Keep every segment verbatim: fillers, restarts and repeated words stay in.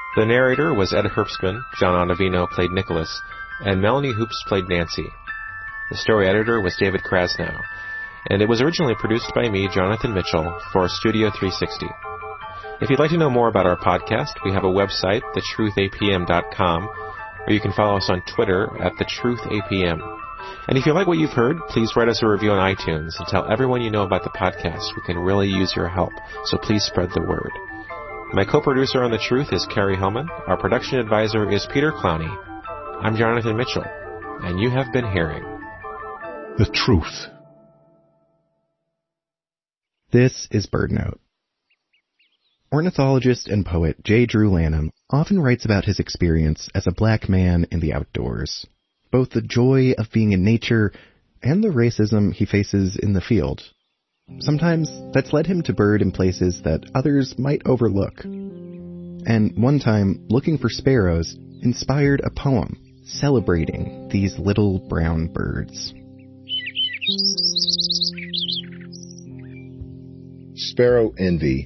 The narrator was Ed Herbstman, John Ottavino played Nicholas, and Melanie Hoops played Nancy. The story editor was David Krasnow, and it was originally produced by me, Jonathan Mitchell, for Studio three sixty. If you'd like to know more about our podcast, we have a website, the truth a p m dot com, or you can follow us on Twitter at the truth a p m. And if you like what you've heard, please write us a review on iTunes and tell everyone you know about the podcast. We can really use your help, so please spread the word. My co-producer on The Truth is Carrie Hellman. Our production advisor is Peter Clowney. I'm Jonathan Mitchell, and you have been hearing The Truth. This is BirdNote. Ornithologist and poet J. Drew Lanham often writes about his experience as a black man in the outdoors, both the joy of being in nature and the racism he faces in the field. Sometimes that's led him to bird in places that others might overlook. And one time, looking for sparrows inspired a poem celebrating these little brown birds. Sparrow Envy.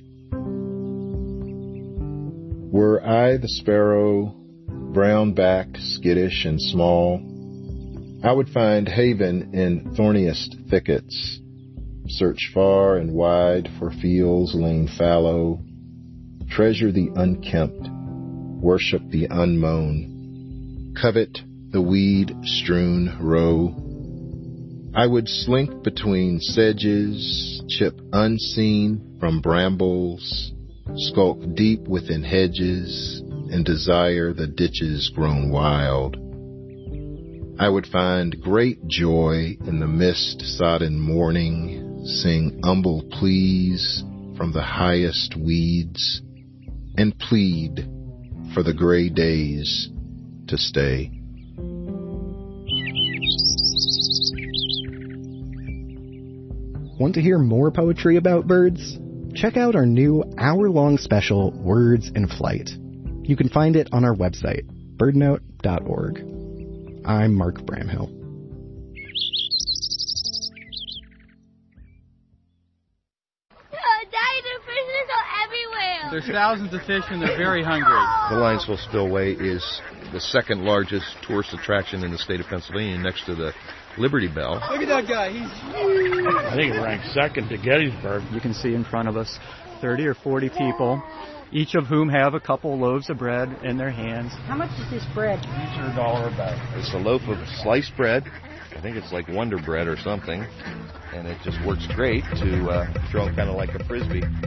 Were I the sparrow, brown-backed, skittish, and small, I would find haven in thorniest thickets, search far and wide for fields lain fallow, treasure the unkempt, worship the unmown, covet the weed-strewn row. I would slink between sedges, chip unseen from brambles, skulk deep within hedges, and desire the ditches grown wild. I would find great joy in the mist-sodden morning, sing humble pleas from the highest weeds, and plead for the gray days to stay. Want to hear more poetry about birds? Check out our new hour-long special, Words in Flight. You can find it on our website, bird note dot org. I'm Mark Bramhill. There's thousands of fish and they're very hungry. The Linesville Spillway is the second largest tourist attraction in the state of Pennsylvania, next to the Liberty Bell. Look at that guy, he's huge. I think it ranks second to Gettysburg. You can see in front of us thirty or forty people, each of whom have a couple loaves of bread in their hands. How much is this bread? Each are a dollar a bag. It's a loaf of sliced bread. I think it's like Wonder Bread or something. And it just works great to uh, throw kind of like a Frisbee.